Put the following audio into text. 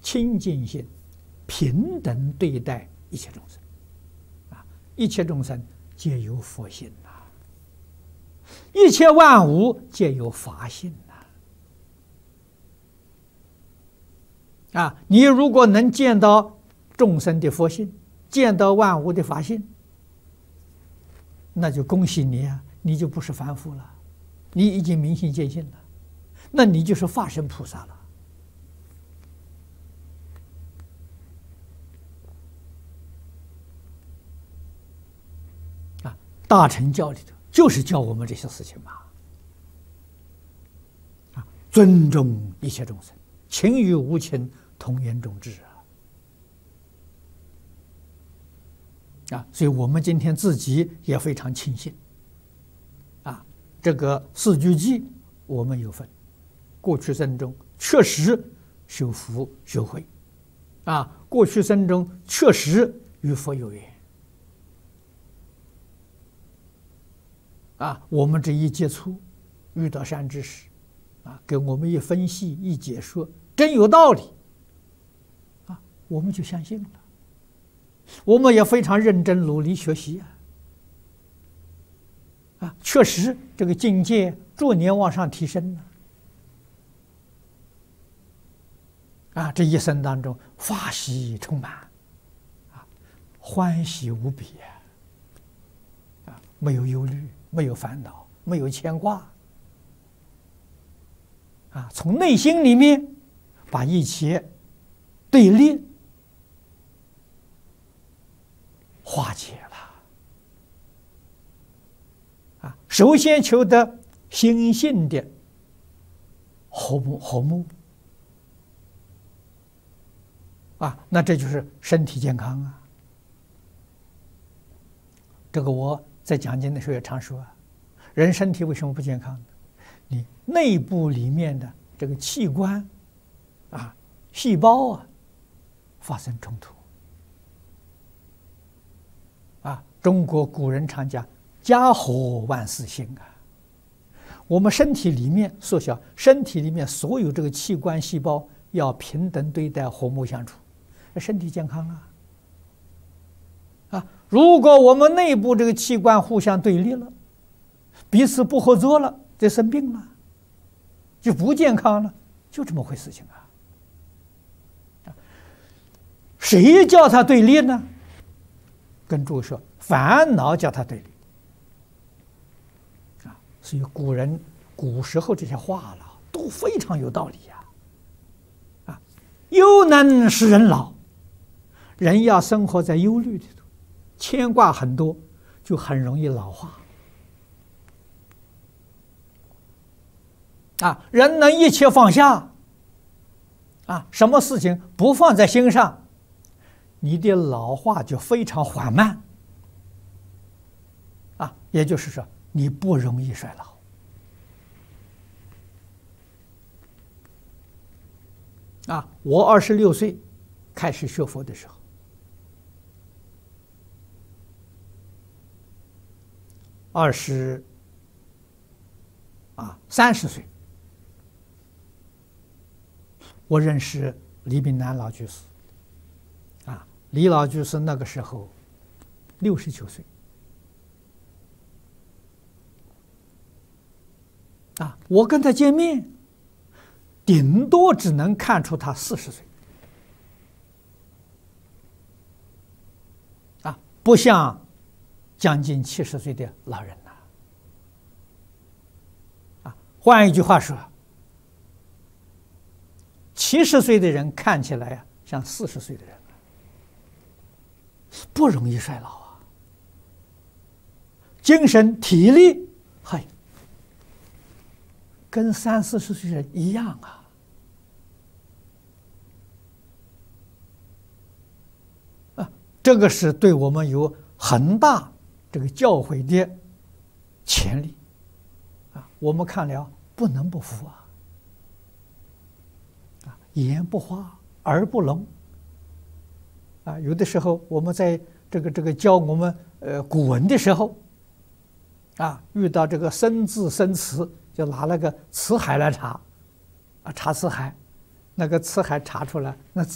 清净心，平等对待一切众生，一切众生皆有佛性呐，一切万物皆有法性呐。你如果能见到众生的佛性，见到万物的法性，那就恭喜你啊，你就不是凡夫了，你已经明心见性了，那你就是化身菩萨了。大乘教里头就是教我们这些事情嘛，尊重一切众生，情与无情同源种智所以我们今天自己也非常庆幸这个四句偈我们有份，过去生中确实修福修慧过去生中确实与佛有缘我们这一接触遇到善知识给我们一分析一解说，真有道理我们就相信了，我们也非常认真努力学习确实这个境界逐年往上提升这一生当中法喜充满欢喜无比没有忧虑，没有烦恼，没有牵挂从内心里面把一切对立化解了首先求得心性的和睦那这就是身体健康这个我在讲经的时候也常说人身体为什么不健康呢？你内部里面的这个器官细胞发生冲突中国古人常讲家和万事兴我们身体里面缩小，身体里面所有这个器官细胞要平等对待，和睦相处，身体健康如果我们内部这个器官互相对立了，彼此不合作了，就生病了，就不健康了，就这么回事情谁叫他对立呢？跟诸位说，烦恼叫他对立所以古时候这些话了都非常有道理忧能使人老，人要生活在忧虑里头，牵挂很多，就很容易老化人能一切放下什么事情不放在心上，你的老化就非常缓慢也就是说你不容易衰老我26岁开始学佛的时候30岁我认识李炳南老居士李老居士那个时候69岁我跟他见面顶多只能看出他40岁不像将近70岁的老人换一句话说，70岁的人看起来像40岁的人不容易衰老精神体力跟30-40岁人一样这个是对我们有很大这个教诲的潜力我们看了不能不服眼不花耳不聋有的时候我们在这个教我们古文的时候遇到这个生字生词，就拿那个词海来查查词海，那个词海查出来那字